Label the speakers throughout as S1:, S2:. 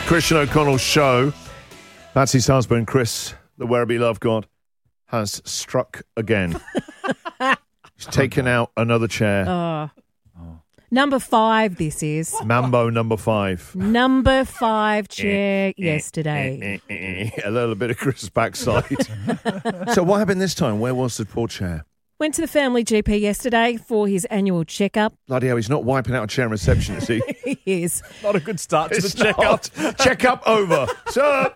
S1: Christian O'Connell's show. Patsy's husband, Chris, the Werribee Love God, has struck again. He's taken out another chair.
S2: Number 5, this is.
S1: Mambo number 5.
S2: Number 5 chair yesterday.
S1: A little bit of Chris's backside. So what happened this time? Where was the poor chair?
S2: Went to the family GP yesterday for his annual checkup.
S1: Bloody hell, he's not wiping out a chair in reception, is he?
S2: He is.
S3: Not a good start to
S1: It's
S3: the checkup.
S1: not. Checkup over. Sir.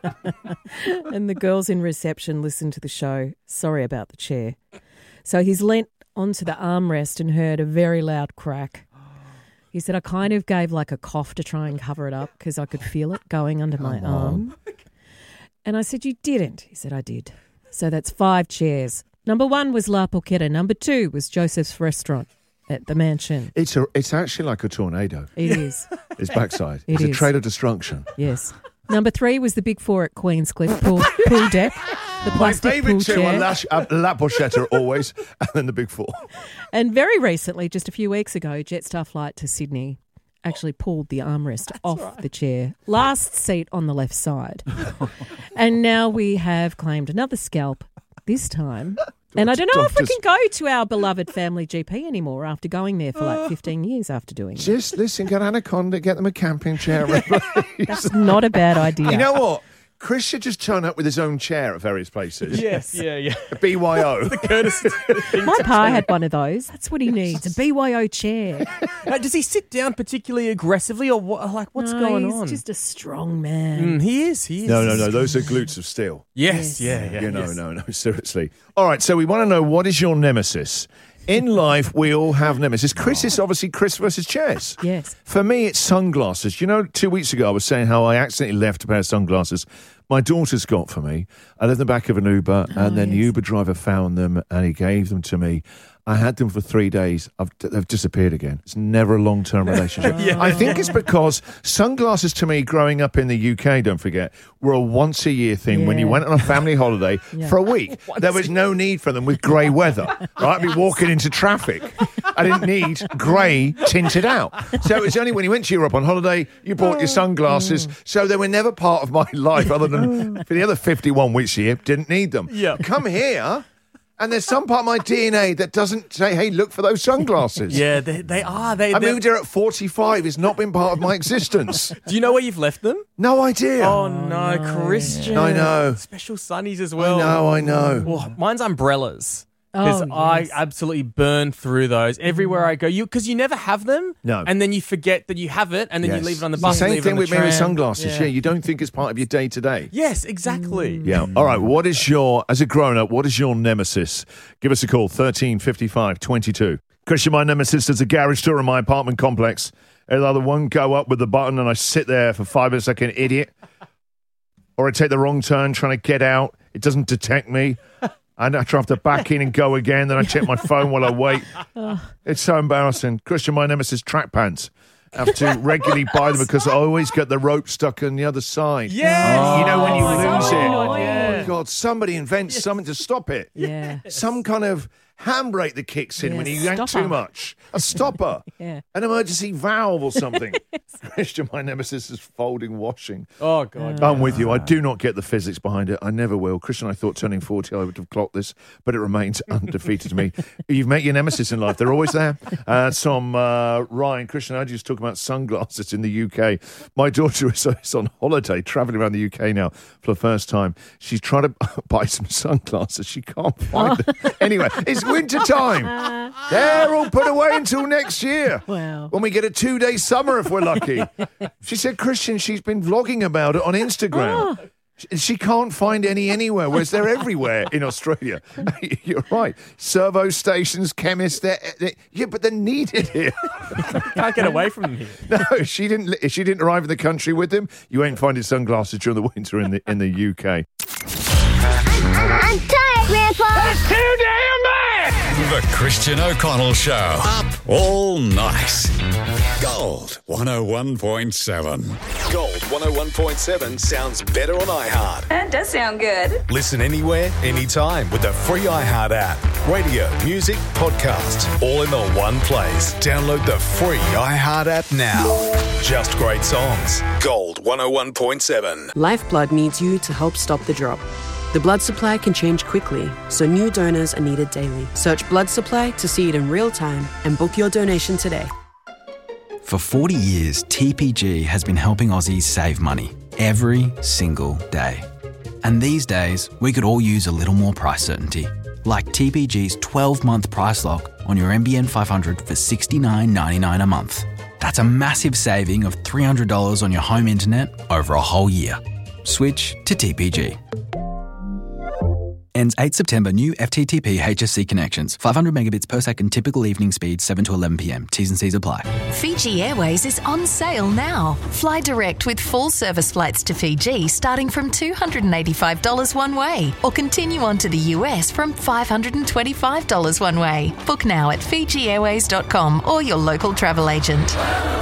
S2: And the girls in reception listened to the show. Sorry about the chair. So he's leant onto the armrest and heard a very loud crack. He said, I kind of gave like a cough to try and cover it up because I could feel it going under my arm. And I said, you didn't? He said, I did. So that's 5 chairs. Number 1 was La Porchetta. Number 2 was Joseph's Restaurant at the mansion.
S1: It's actually like a tornado.
S2: It is.
S1: His backside.
S2: It
S1: It's a
S2: is.
S1: trail of destruction.
S2: Yes. Number 3 was the Big 4 at Queenscliff pool deck. The
S1: My
S2: plastic pool
S1: favourite two
S2: chair.
S1: are La Porchetta always, and then the Big 4.
S2: And very recently, just a few weeks ago, Jetstar flight to Sydney actually pulled the armrest off the chair. Last seat on the left side. And now we have claimed another scalp, this time. And I don't know if we can go to our beloved family GP anymore after going there for like 15 years after doing it.
S1: Just listen, get Anaconda, get them a camping chair.
S2: That's not a bad idea.
S1: You know what? Chris should just turn up with his own chair at various places.
S3: Yes, yeah.
S1: A BYO.
S2: My pa had one of those. That's what he needs, a BYO chair.
S3: Does he sit down particularly aggressively or what, like what's
S2: No,
S3: going
S2: he's
S3: on?
S2: just a strong man.
S3: He is.
S1: No. Those are glutes of steel.
S3: Yes,
S2: Yes.
S3: yeah.
S1: No, seriously. All right, so we want to know, what is your nemesis? In life, we all have nemesis. Chris is obviously Chris versus chairs.
S2: Yes.
S1: For me, it's sunglasses. You know, 2 weeks ago, I was saying how I accidentally left a pair of sunglasses my daughter's got for me. I left them back of an Uber, and then the Uber driver found them, and he gave them to me. I had them for 3 days. They've disappeared again. It's never a long-term relationship. I think it's because sunglasses, to me, growing up in the UK, don't forget, were a once-a-year thing. When you went on a family holiday for a week, there was no need for them with grey weather. Right? I'd be walking into traffic. I didn't need grey tinted out. So it was only when you went to Europe on holiday, you bought your sunglasses. So they were never part of my life other than for the other 51 weeks a year, didn't need them. Come here. And there's some part of my DNA that doesn't say, hey, look for those sunglasses.
S3: Yeah, they are.
S1: I moved here at 45. It's not been part of my existence.
S3: Do you know where you've left them?
S1: No idea.
S3: Oh, no, Christian.
S1: I know.
S3: Special sunnies as well.
S1: I know.
S3: Well, mine's umbrellas. Because I absolutely burn through those everywhere I go. Because you never have them.
S1: No.
S3: And then you forget that you have it, and then you leave it on the bus.
S1: Same
S3: leave it
S1: thing
S3: on the
S1: with me with
S3: tram.
S1: sunglasses. Yeah, you don't think it's part of your day-to-day.
S3: Yes, exactly.
S1: Yeah. All right. What is as a grown-up, what is your nemesis? Give us a call, 13 55 22. Christian, my nemesis is a garage door in my apartment complex. It'll either one go up with the button and I sit there for 5 minutes like an idiot, or I take the wrong turn trying to get out. It doesn't detect me. And I have to back in and go again. Then I check my phone while I wait. It's so embarrassing. Christian, my nemesis, track pants. I have to regularly buy them because I always get the rope stuck on the other side.
S3: Yeah.
S1: You know when you lose it.
S3: Yeah.
S1: Oh, God, somebody invents something to stop it.
S2: Yeah.
S1: Some kind of handbrake that kicks in when you yank too much. A stopper.
S2: Yeah.
S1: An emergency valve or something. Christian, my nemesis is folding washing.
S3: Oh, God.
S1: I'm with you. I do not get the physics behind it. I never will. Christian, I thought turning 40 I would have clocked this, but it remains undefeated to me. You've met your nemesis in life. They're always there. Ryan, Christian, I just talk about sunglasses in the UK. My daughter is on holiday, travelling around the UK now for the first time. She's trying to buy some sunglasses. She can't find them. Anyway, it's winter time. They're all put away until next year.
S2: Wow.
S1: When we get a 2-day summer, if we're lucky. She said, Christian, she's been vlogging about it on Instagram. She can't find any anywhere, whereas they're everywhere in Australia. You're right. Servo stations, chemists, but they're needed here.
S3: Can't get away from them here.
S1: No, she didn't arrive in the country with them. You ain't finding sunglasses during the winter in the UK.
S4: I'm tired, Grandpa.
S5: That's too damn bad. The Christian O'Connell Show. Up all night. Gold 101.7.
S6: Gold 101.7 sounds better on iHeart.
S7: That does sound good.
S6: Listen anywhere, anytime with the free iHeart app. Radio, music, podcasts, all in the one place. Download the free iHeart app now. just great songs. Gold 101.7.
S7: Lifeblood needs you to help stop the drop. The blood supply can change quickly, so new donors are needed daily. Search blood supply to see it in real time and book your donation today.
S8: For 40 years, TPG has been helping Aussies save money every single day. And these days, we could all use a little more price certainty. Like TPG's 12-month price lock on your NBN 500 for $69.99 a month. That's a massive saving of $300 on your home internet over a whole year. Switch to TPG. Ends 8 September. New FTTP HSC connections. 500 megabits per second. Typical evening speed 7 to 11 p.m. T's and C's apply.
S9: Fiji Airways is on sale now. Fly direct with full service flights to Fiji starting from $285 one way, or continue on to the US from $525 one way. Book now at FijiAirways.com or your local travel agent.